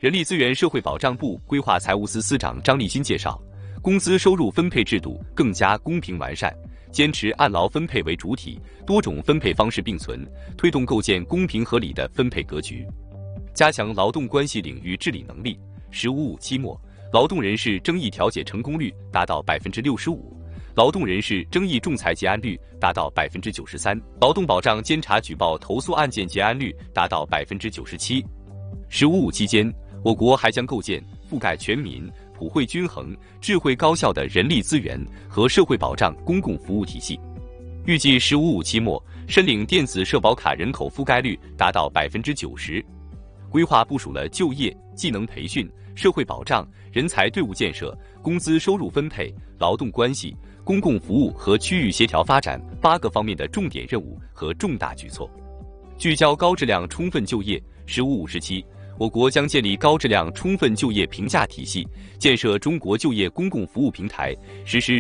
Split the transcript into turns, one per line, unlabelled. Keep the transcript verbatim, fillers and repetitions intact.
人力资源社会保障部规划财务司司长张立新介绍，工资收入分配制度更加公平完善，坚持按劳分配为主体，多种分配方式并存，推动构建公平合理的分配格局，加强劳动关系领域治理能力。十五五期末，劳动人事争议调解成功率达到百分之六十五，劳动人事争议仲裁结案率达到百分之九十三，劳动保障监察举报投诉案件结案率达到百分之九十七。十五五期间，我国还将构建覆盖全民、普惠均衡、智慧高效的人力资源和社会保障公共服务体系。预计十五五期末，申领电子社保卡人口覆盖率达到百分之九十。规划部署了就业、技能培训、社会保障、人才队伍建设、工资收入分配、劳动关系、公共服务和区域协调发展八个方面的重点任务和重大举措，聚焦高质量充分就业。十五五时期，我国将建立高质量充分就业评价体系，建设中国就业公共服务平台，实施